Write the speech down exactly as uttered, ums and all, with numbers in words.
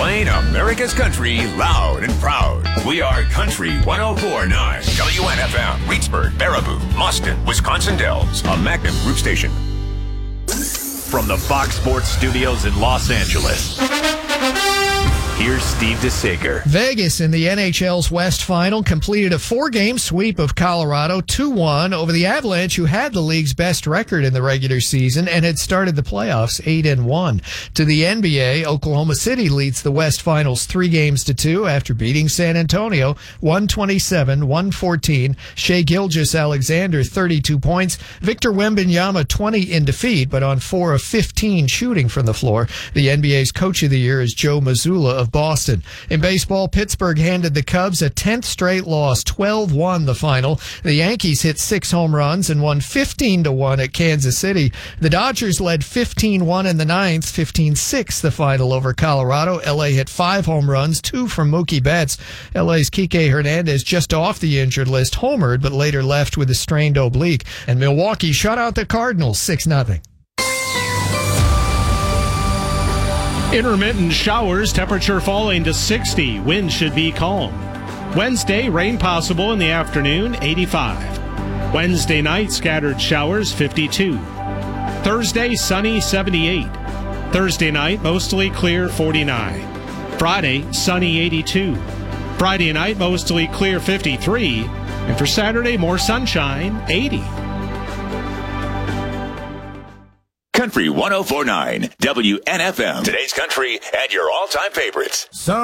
Playing America's country loud and proud. We are Country one oh four point nine. W N F M, Reedsburg, Baraboo, Boston, Wisconsin Dells. A Magnum Group station. From the Fox Sports Studios in Los Angeles, here's Steve DeSager. Vegas in the N H L's West Final completed a four-game sweep of Colorado two one over the Avalanche, who had the league's best record in the regular season and had started the playoffs eight and one. To the N B A, Oklahoma City leads the West Finals three games to two after beating San Antonio one twenty-seven one fourteen. Shai Gilgeous-Alexander thirty-two points. Victor Wembanyama twenty in defeat, but on four of fifteen shooting from the floor. The N B A's Coach of the Year is Joe Mazzulla of Boston. In baseball, Pittsburgh handed the Cubs a tenth straight loss, twelve one the final. The Yankees hit six home runs and won fifteen to one at Kansas City. The Dodgers led fifteen one in the ninth, fifteen six the final over Colorado. L A hit five home runs, two from Mookie Betts. L A's Kike Hernandez, just off the injured list, homered, but later left with a strained oblique. And Milwaukee shut out the Cardinals six nothing. Intermittent showers, temperature falling to sixty. Wind should be calm. Wednesday, rain possible in the afternoon, eighty-five. Wednesday night, scattered showers, fifty-two. Thursday, sunny, seventy-eight. Thursday night, mostly clear, forty-nine. Friday, sunny, eighty-two. Friday night, mostly clear, fifty-three. And for Saturday, more sunshine, eighty. Country one oh four point nine, W N F M. Today's country and your all-time favorites. So